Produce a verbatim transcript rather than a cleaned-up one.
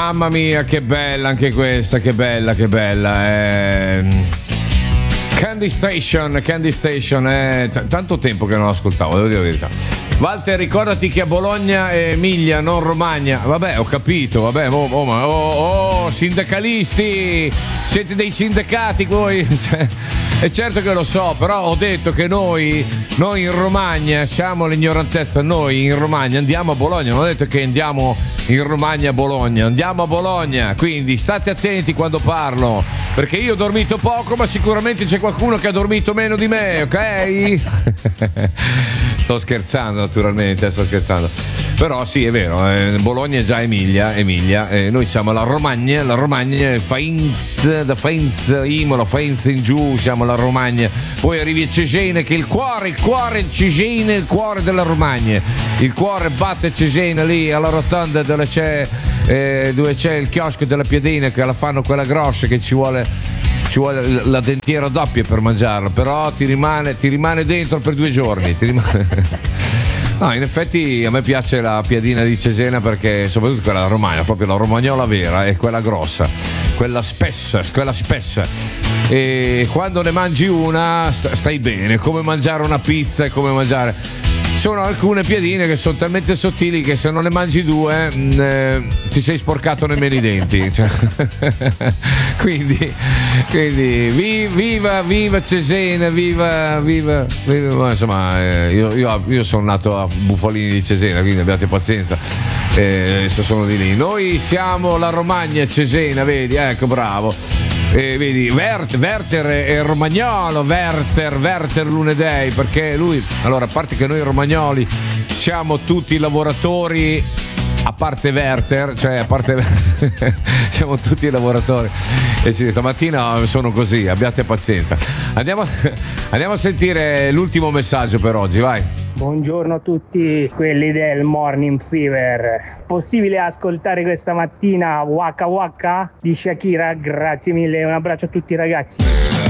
mamma mia, che bella anche questa, che bella, che bella. Eh... Candy Station, Candy Station, è t- tanto tempo che non lo ascoltavo, devo dire la verità. Walter, ricordati che a Bologna è Emilia, non Romagna. Vabbè, ho capito, vabbè, oh, oh, ma, oh, oh sindacalisti, siete dei sindacati voi. E certo che lo so, però ho detto che noi, noi in Romagna, siamo l'ignorantezza, noi in Romagna andiamo a Bologna, non ho detto che andiamo in Romagna a Bologna, andiamo a Bologna, quindi state attenti quando parlo, perché io ho dormito poco, ma sicuramente c'è qualcuno che ha dormito meno di me, ok? Sto scherzando naturalmente, sto scherzando. Però sì, è vero, eh, Bologna è già Emilia, Emilia, eh, noi siamo la Romagna, la Romagna, Faenza, da Faenza, Imola, Faenza in giù, siamo la Romagna. Poi arrivi a Cesena, che è il cuore, il cuore, Cesena, il cuore della Romagna. Il cuore batte Cesena lì alla rotonda dove c'è, eh, dove c'è il chiosco della piadina, che la fanno quella grossa, che ci vuole... ci vuole la dentiera doppia per mangiarlo, però ti rimane, ti rimane dentro per due giorni, ti rimane... No, in effetti a me piace la piadina di Cesena, perché soprattutto quella romagna, proprio la romagnola vera, è quella grossa, quella spessa, quella spessa, e quando ne mangi una stai bene, come mangiare una pizza, è come mangiare... Sono alcune piadine che sono talmente sottili che se non ne mangi due mh, eh, ti sei sporcato nemmeno i denti, cioè, quindi, quindi vi, viva viva Cesena, viva viva, viva insomma, eh, io, io, io sono nato a Bufalini di Cesena, quindi abbiate pazienza, eh, adesso sono di lì. Noi siamo la Romagna Cesena, vedi, ecco, bravo. Eh, vedi, Werther, Werther è romagnolo, Werther, Werther Lunedei, perché lui, allora, a parte che noi romagnoli siamo tutti lavoratori, a parte Werther, cioè a parte siamo tutti lavoratori, e ci stamattina sono così, abbiate pazienza. Andiamo, andiamo a sentire l'ultimo messaggio per oggi, vai. Buongiorno a tutti quelli del Morning Fever. Possibile ascoltare questa mattina Waka Waka di Shakira? Grazie mille, un abbraccio a tutti ragazzi.